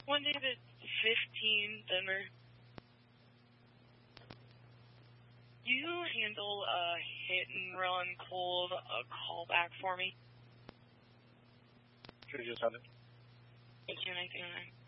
One day at 15, Denver. You handle a hit and run cold callback for me? Should have just done it. 1899.